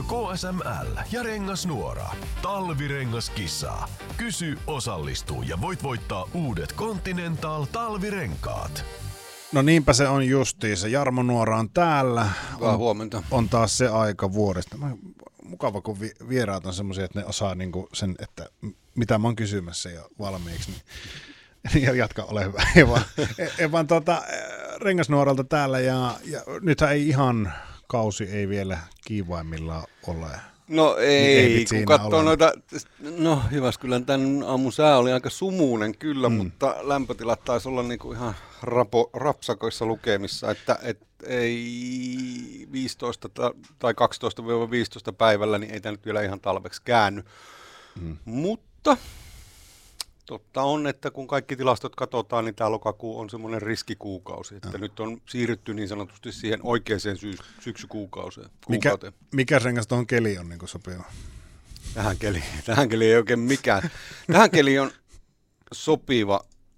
Radio KSML ja Rengasnuora. Talvirengaskissa. Kysy, osallistu ja voit voittaa uudet Continental talvirenkaat. No niinpä se on justiinsa. Jarmo Nuora on täällä. Huomenta. On taas se aika vuodesta. Mukava, kun vieraat on semmoisia, että ne osaa niinku sen, että mitä mä oon kysymässä jo valmiiksi. Niin jatka, ole hyvä. Vaan Rengasnuoralta täällä ja nythän ei ihan kausi ei vielä kiivaimmillaan ole. No ei, kun katsoo noita, no Jyväskylän tämän aamun sää oli aika sumuinen kyllä, mutta lämpötilat taisi olla niinku ihan rapsakoissa lukemissa, että ei 15 tai 12-15 päivällä, niin ei tämä nyt vielä ihan talveksi käänny. Mutta totta on, että kun kaikki tilastot katsotaan, niin tämä lokakuu on semmoinen riskikuukausi, että nyt on siirrytty niin sanotusti siihen oikeaan syksykuukauteen. Mikä rengas tuohon keliin on niin sopiva? Tähän keliin ei oikein mikään. Tähän keliin on sopiva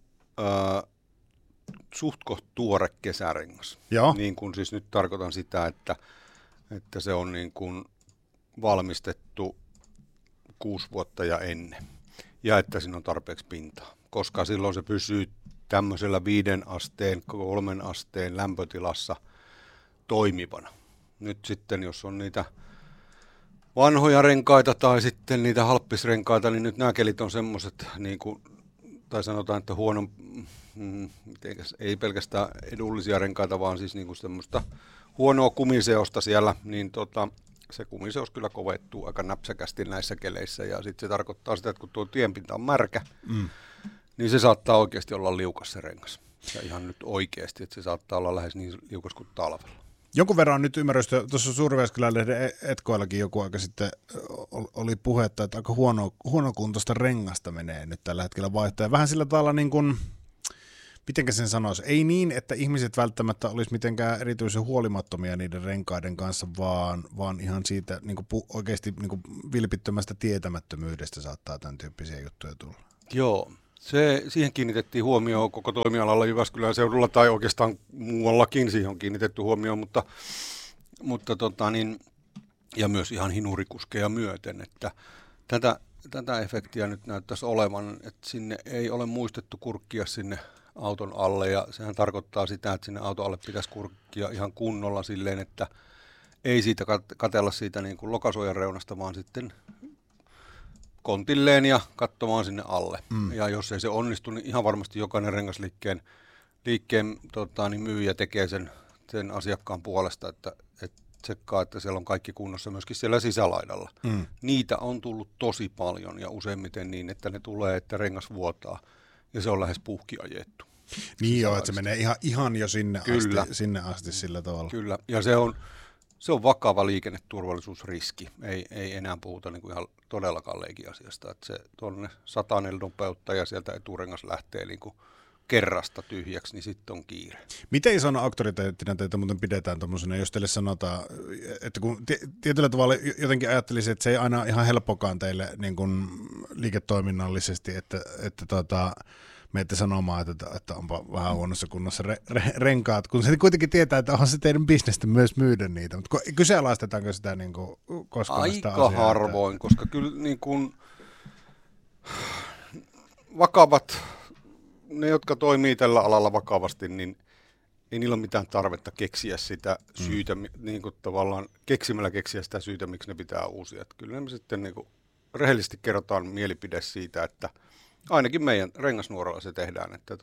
suhtkoht tuore kesärengas. Joo. Niin kuin siis nyt tarkoitan sitä, että se on niin kuin valmistettu 6 vuotta ja ennen. Ja että siinä on tarpeeksi pintaa, koska silloin se pysyy tämmöisellä 5 asteen, 3 asteen lämpötilassa toimivana. Nyt sitten, jos on niitä vanhoja renkaita tai sitten niitä halppisrenkaita, niin nyt nämä kelit on semmoiset, niin kuin, tai sanotaan, että ei pelkästään edullisia renkaita, vaan siis niin kuin semmoista huonoa kumiseosta siellä, niin se kumiseos kyllä kovettuu aika näpsäkästi näissä keleissä ja sitten se tarkoittaa sitä, että kun tuo tienpinta on märkä, niin se saattaa oikeasti olla liukas se rengas. Ja ihan nyt oikeasti, että se saattaa olla lähes niin liukas kuin talvella. Jonkun verran nyt ymmärrystä, tuossa Suurveskylän-lehden Etkoillakin joku aika sitten oli puhetta, että aika huonokuntoista rengasta menee nyt tällä hetkellä vaihtoja. Vähän sillä tavalla niin kuin, mitenkä sen sanoisi, ei niin, että ihmiset välttämättä olisi mitenkään erityisen huolimattomia niiden renkaiden kanssa, vaan ihan siitä niin kuin oikeasti niin kuin vilpittömästä tietämättömyydestä saattaa tämän tyyppisiä juttuja tulla. Joo. Siihen kiinnitettiin huomioon koko toimialalla Jyväskylän seudulla tai oikeastaan muuallakin siihen on kiinnitetty huomioon, mutta ja myös ihan hinurikuskeja myöten, että tätä efektiä nyt näyttäisi olevan, että sinne ei ole muistettu kurkkia sinne auton alle ja sehän tarkoittaa sitä, että sinne auton alle pitäisi kurkkia ihan kunnolla silleen, että ei siitä katsella siitä niin kuin lokasuojan reunasta, vaan sitten kontilleen ja katsomaan sinne alle. Ja jos ei se onnistu, niin ihan varmasti jokainen rengasliikkeen myyjä tekee sen asiakkaan puolesta, että tsekkaa, että siellä on kaikki kunnossa myöskin siellä sisälaidalla. Niitä on tullut tosi paljon ja useimmiten niin, että ne tulee, että rengas vuotaa ja se on lähes puhki ajettu. Niin joo, että se menee ihan jo sinne asti sillä tavalla. Kyllä, ja se on vakava liikenneturvallisuusriski. Ei enää puhuta niin kuin ihan todellakaan leikiasiasta, että se tuonne 100 nopeutta ja sieltä eturengas lähtee niin kuin kerrasta tyhjäksi, niin sitten on kiire. Miten isona auktoriteettina teitä muuten pidetään tuommoisena, jos teille sanotaan, että kun tietyllä tavalla jotenkin ajattelisin, että se ei aina ihan helppokaan teille niin kuin liiketoiminnallisesti, että menette sanomaan, että onpa vähän huonossa kunnossa renkaat, kun se kuitenkin tietää, että onhan se teidän bisnestä myös myydä niitä, mutta kyseenalaistetaanko sitä niin kuin koskaan sitä asiaa? Aika harvoin, koska kyllä niin kuin vakavat, ne jotka toimii tällä alalla vakavasti, niin ei niillä ole mitään tarvetta keksiä sitä syytä, niin kuin tavallaan keksimällä keksiä sitä syytä, miksi ne pitää uusia. Että kyllä me sitten niin kuin rehellisesti kerrotaan mielipide siitä, että ainakin meidän Rengasnuoralla se tehdään, että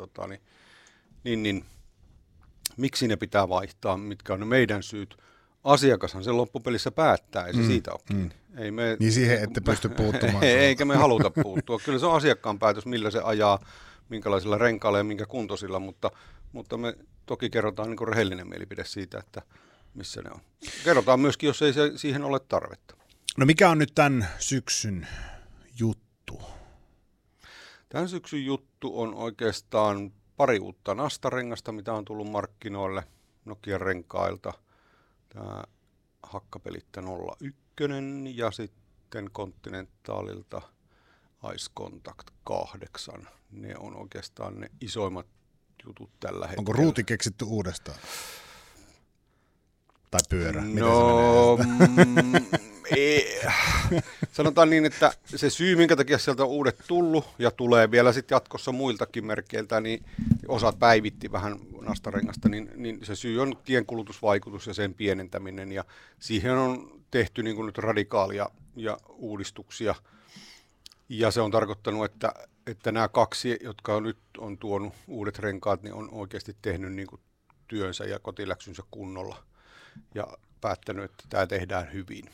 miksi ne pitää vaihtaa, mitkä on ne meidän syyt. Asiakashan sen loppupelissä päättää, ei se siitä ole kiinni. Niin siihen ette pysty puuttumaan. Eikä me haluta puuttua. Kyllä se on asiakkaan päätös, millä se ajaa, minkälaisilla renkailla ja minkä kuntoisilla, mutta me toki kerrotaan niin kuin rehellinen mielipide siitä, että missä ne on. Kerrotaan myöskin, jos ei siihen ole tarvetta. No mikä on nyt tämän syksyn juttu? Tämän syksyn juttu on oikeastaan pari uutta Nasta-rengasta, mitä on tullut markkinoille Nokian renkailta. Tämä Hakkapelitta 01 ja sitten Continentalilta Ice Contact 8. Ne on oikeastaan ne isoimmat jutut tällä hetkellä. Onko ruuti keksitty uudestaan? Tai pyörä? No, Sanotaan niin, että se syy, minkä takia sieltä on uudet tullut ja tulee vielä sitten jatkossa muiltakin merkeiltä, niin osat päivitti vähän nastarengasta, niin se syy on tienkulutusvaikutus ja sen pienentäminen. Ja siihen on tehty niin kuin nyt radikaalia ja uudistuksia. Ja se on tarkoittanut, että nämä kaksi, jotka nyt on tuonut uudet renkaat, niin on oikeasti tehnyt niin kuin työnsä ja kotiläksynsä kunnolla ja päättänyt, että tämä tehdään hyvin.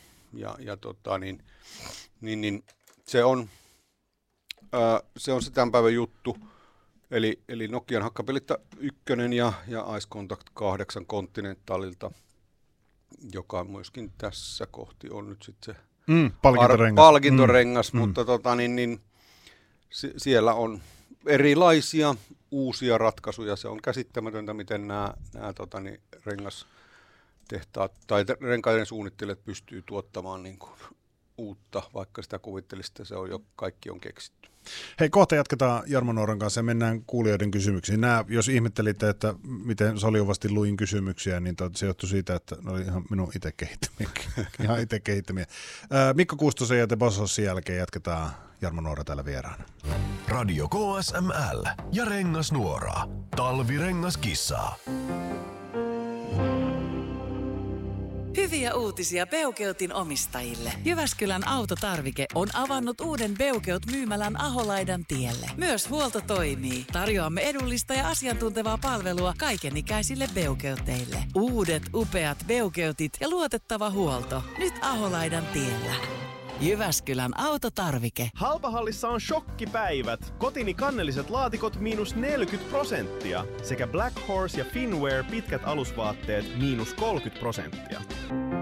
Se on se tämän päivän juttu. Eli Nokian Hakkapelitta 1 ja Ice Contact 8 Continentalilta, joka myöskin tässä kohti on nyt sitten se palkintorengas, mutta siellä on erilaisia uusia ratkaisuja. Se on käsittämätöntä, miten nämä rengastehtaat tai renkaiden suunnittelijat pystyy tuottamaan niin kuin uutta, vaikka sitä kuvittelisi, että se on jo kaikki on keksitty. Hei, kohta jatketaan Jarmo Nooran kanssa ja mennään kuulijoiden kysymyksiin. Jos ihmettelitte, että miten soljuvasti luin kysymyksiä, niin se johtui siitä, että ne oli ihan minun itse kehittämiä. Mikko Kuustosen ja The Bossossin jälkeen jatketaan Jarmo Noora täällä vieraana. Radio KSML ja Rengasnuora. Talvirengaskissa. Hyviä uutisia Beukeutin omistajille. Jyväskylän autotarvike on avannut uuden Beukeut-myymälän Aholaidan tielle. Myös huolto toimii. Tarjoamme edullista ja asiantuntevaa palvelua kaikenikäisille Beukeuteille. Uudet upeat Beukeutit ja luotettava huolto. Nyt Aholaidan tiellä. Jyväskylän autotarvike. Halpahallissa on shokkipäivät. Kotini kannelliset laatikot -40% sekä Black Horse ja Finwear pitkät alusvaatteet -30%.